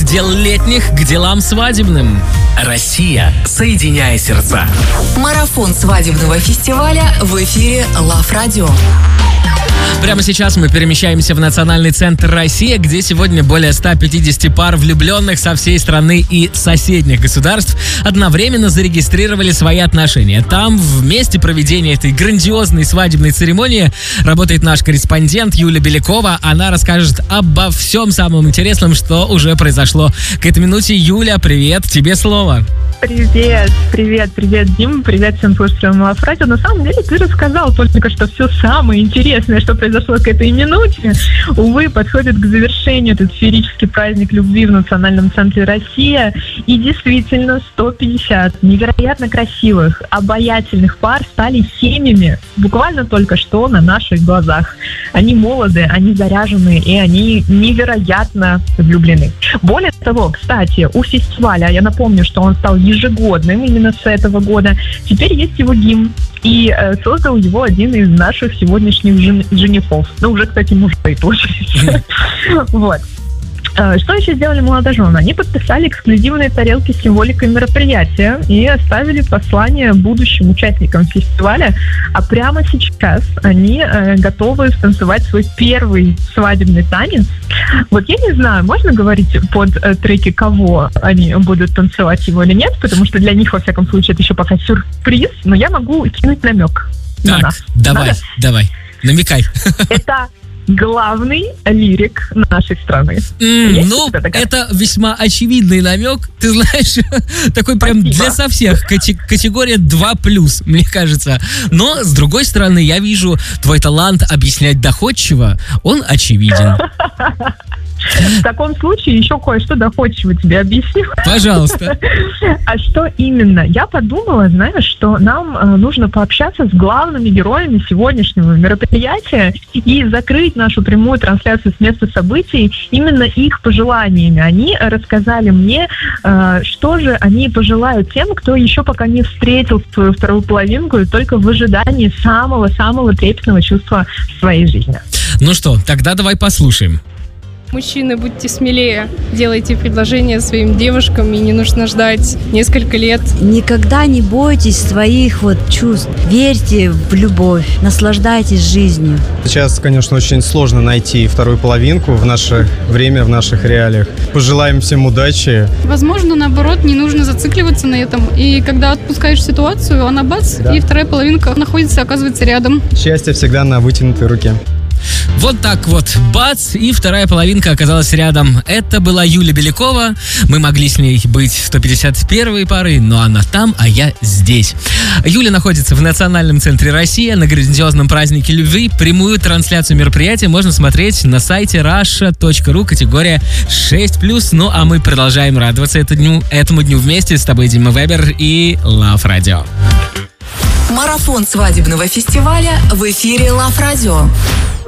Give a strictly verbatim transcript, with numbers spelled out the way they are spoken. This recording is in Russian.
дел летних к делам свадебным. Россия, соединяя сердца. Марафон свадебного фестиваля в эфире Love Radio. Прямо сейчас мы перемещаемся в Национальный центр «Россия», где сегодня более ста пятидесяти пар влюбленных со всей страны и соседних государств одновременно зарегистрировали свои отношения. Там, в месте проведения этой грандиозной свадебной церемонии, работает наш корреспондент Юля Белякова. Она расскажет обо всем самом интересном, что уже произошло к этой минуте. Юля, привет, тебе слово. Привет, привет, привет, Дим, привет всем слушателям Love Radio. На самом деле ты рассказал только что все самое интересное, что произошло к этой минуте. Увы, подходит к завершению этот сферический праздник любви в Национальном центре «Россия». И действительно, сто пятьдесят невероятно красивых, обаятельных пар стали семьями буквально только что на наших глазах. Они молоды, они заряжены и они невероятно влюблены. Более того, кстати, у фестиваля, я напомню, что он стал ежегодным именно с этого года, теперь есть его гимн. И э, создал его один из наших сегодняшних жен- женихов. Ну, уже, кстати, мужей тоже. Вот. Что еще сделали молодожены? Они подписали эксклюзивные тарелки с символикой мероприятия и оставили послание будущим участникам фестиваля. А прямо сейчас они э, готовы станцевать свой первый свадебный танец. Вот я не знаю, можно говорить под э, треки, кого они будут танцевать его или нет, потому что для них, во всяком случае, это еще пока сюрприз, но я могу кинуть намек так, на нас. давай, Надо? давай, намекай. Это главный лирик нашей страны. Mm, ну, это весьма очевидный намек. Ты знаешь, такой прям Спасибо. Для со всех. Кати- категория два плюс, мне кажется. Но, с другой стороны, я вижу твой талант объяснять доходчиво. Он очевиден. В таком случае еще кое-что доходчиво тебе объясню. Пожалуйста. А что именно? Я подумала, знаешь, что нам э, нужно пообщаться с главными героями сегодняшнего мероприятия и закрыть нашу прямую трансляцию с места событий именно их пожеланиями. Они рассказали мне, э, что же они пожелают тем, кто еще пока не встретил свою вторую половинку и только в ожидании самого-самого трепетного чувства в своей жизни. Ну что, тогда давай послушаем. Мужчины, будьте смелее, делайте предложения своим девушкам, и не нужно ждать несколько лет. Никогда не бойтесь своих вот чувств, верьте в любовь, наслаждайтесь жизнью. Сейчас, конечно, очень сложно найти вторую половинку в наше время, в наших реалиях. Пожелаем всем удачи. Возможно, наоборот, не нужно зацикливаться на этом, и когда отпускаешь ситуацию, она бац, да. И вторая половинка находится, оказывается, рядом. Счастье всегда на вытянутой руке. Вот так вот, бац, и вторая половинка оказалась рядом. Это была Юля Белякова. Мы могли с ней быть сто пятьдесят первой парой, но она там, а я здесь. Юля находится в Национальном центре «Россия» на грандиозном празднике любви. Прямую трансляцию мероприятия можно смотреть на сайте раша точка ру, категория шесть плюс. Ну, а мы продолжаем радоваться этому дню, этому дню вместе с тобой, Дима Вебер и Love Radio. Марафон свадебного фестиваля в эфире Love Radio.